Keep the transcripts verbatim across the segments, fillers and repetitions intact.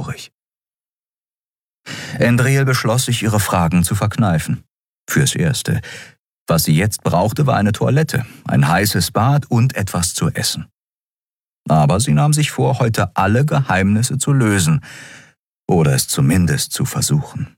traurig. Endriel beschloss, sich ihre Fragen zu verkneifen. Fürs Erste. Was sie jetzt brauchte, war eine Toilette, ein heißes Bad und etwas zu essen. Aber sie nahm sich vor, heute alle Geheimnisse zu lösen oder es zumindest zu versuchen.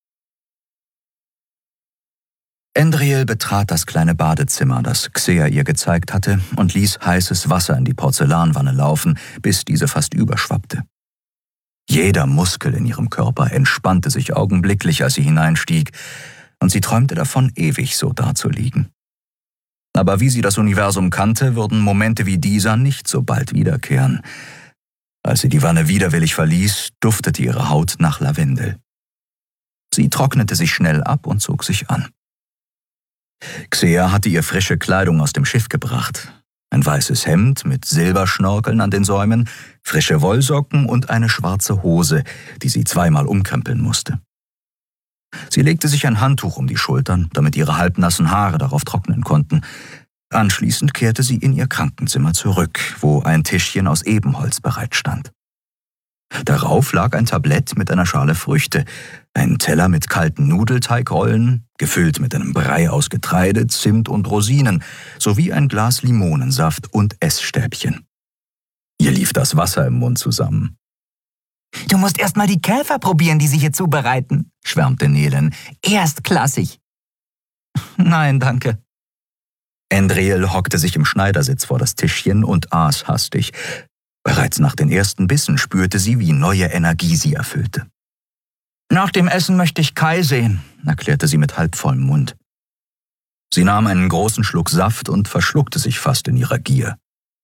Endriel betrat das kleine Badezimmer, das Xea ihr gezeigt hatte, und ließ heißes Wasser in die Porzellanwanne laufen, bis diese fast überschwappte. Jeder Muskel in ihrem Körper entspannte sich augenblicklich, als sie hineinstieg, und sie träumte davon, ewig so dazuliegen. Aber wie sie das Universum kannte, würden Momente wie dieser nicht so bald wiederkehren. Als sie die Wanne widerwillig verließ, duftete ihre Haut nach Lavendel. Sie trocknete sich schnell ab und zog sich an. Xea hatte ihr frische Kleidung aus dem Schiff gebracht. Ein weißes Hemd mit Silberschnorkeln an den Säumen, frische Wollsocken und eine schwarze Hose, die sie zweimal umkrempeln musste. Sie legte sich ein Handtuch um die Schultern, damit ihre halbnassen Haare darauf trocknen konnten. Anschließend kehrte sie in ihr Krankenzimmer zurück, wo ein Tischchen aus Ebenholz bereitstand. Darauf lag ein Tablett mit einer Schale Früchte, ein Teller mit kalten Nudelteigrollen, gefüllt mit einem Brei aus Getreide, Zimt und Rosinen, sowie ein Glas Limonensaft und Essstäbchen. Ihr lief das Wasser im Mund zusammen. »Du musst erst mal die Käfer probieren, die sie hier zubereiten«, schwärmte Nelen. »Erstklassig.« »Nein, danke.« Endriel hockte sich im Schneidersitz vor das Tischchen und aß hastig. Bereits nach den ersten Bissen spürte sie, wie neue Energie sie erfüllte. »Nach dem Essen möchte ich Kai sehen«, erklärte sie mit halbvollem Mund. Sie nahm einen großen Schluck Saft und verschluckte sich fast in ihrer Gier.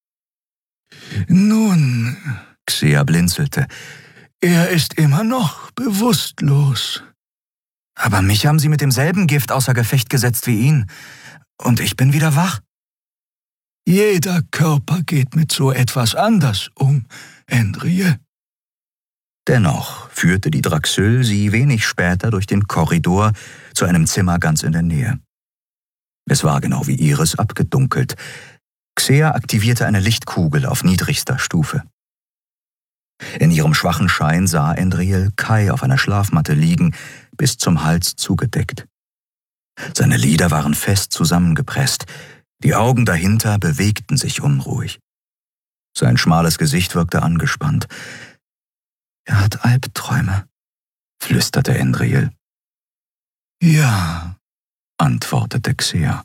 »Nun«, Xea blinzelte, »er ist immer noch bewusstlos.« »Aber mich haben Sie mit demselben Gift außer Gefecht gesetzt wie ihn. Und ich bin wieder wach.« »Jeder Körper geht mit so etwas anders um, Endriel.« Dennoch führte die Draxyl sie wenig später durch den Korridor zu einem Zimmer ganz in der Nähe. Es war genau wie ihres abgedunkelt. Xea aktivierte eine Lichtkugel auf niedrigster Stufe. In ihrem schwachen Schein sah Endriel Kai auf einer Schlafmatte liegen, bis zum Hals zugedeckt. Seine Lider waren fest zusammengepresst, die Augen dahinter bewegten sich unruhig. Sein schmales Gesicht wirkte angespannt. »Er hat Albträume«, flüsterte Endriel. »Ja«, antwortete Xea.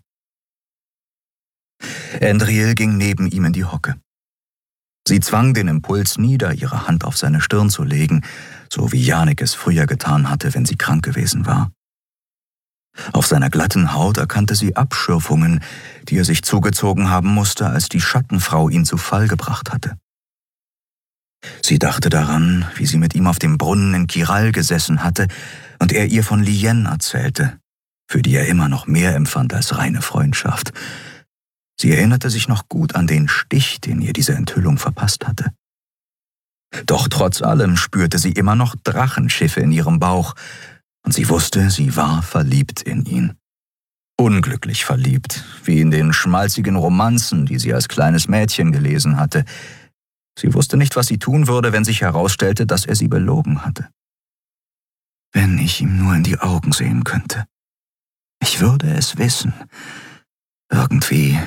Endriel ging neben ihm in die Hocke. Sie zwang den Impuls nieder, ihre Hand auf seine Stirn zu legen, so wie Janik es früher getan hatte, wenn sie krank gewesen war. Auf seiner glatten Haut erkannte sie Abschürfungen, die er sich zugezogen haben musste, als die Schattenfrau ihn zu Fall gebracht hatte. Sie dachte daran, wie sie mit ihm auf dem Brunnen in Kiral gesessen hatte und er ihr von Lien erzählte, für die er immer noch mehr empfand als reine Freundschaft. Sie erinnerte sich noch gut an den Stich, den ihr diese Enthüllung verpasst hatte. Doch trotz allem spürte sie immer noch Drachenschiffe in ihrem Bauch, und sie wusste, sie war verliebt in ihn. Unglücklich verliebt, wie in den schmalzigen Romanzen, die sie als kleines Mädchen gelesen hatte. Sie wusste nicht, was sie tun würde, wenn sich herausstellte, dass er sie belogen hatte. Wenn ich ihm nur in die Augen sehen könnte. Ich würde es wissen. Irgendwie.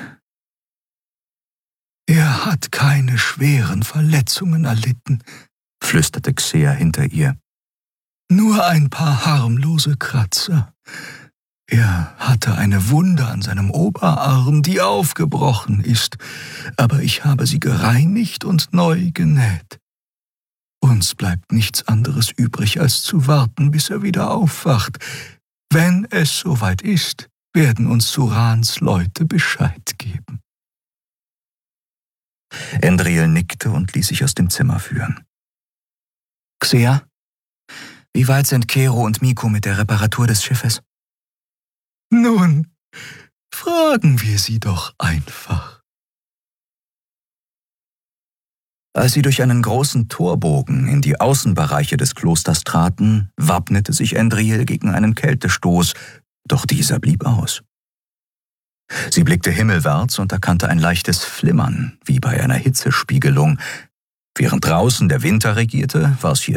»Er hat keine schweren Verletzungen erlitten«, flüsterte Xea hinter ihr. »Nur ein paar harmlose Kratzer. Er hatte eine Wunde an seinem Oberarm, die aufgebrochen ist, aber ich habe sie gereinigt und neu genäht. Uns bleibt nichts anderes übrig, als zu warten, bis er wieder aufwacht. Wenn es soweit ist, werden uns Surans Leute Bescheid geben.« Endriel nickte und ließ sich aus dem Zimmer führen. »Xea, wie weit sind Kero und Miko mit der Reparatur des Schiffes?« »Nun, fragen wir sie doch einfach.« Als sie durch einen großen Torbogen in die Außenbereiche des Klosters traten, wappnete sich Endriel gegen einen Kältestoß, doch dieser blieb aus. Sie blickte himmelwärts und erkannte ein leichtes Flimmern, wie bei einer Hitzespiegelung. Während draußen der Winter regierte, war es hier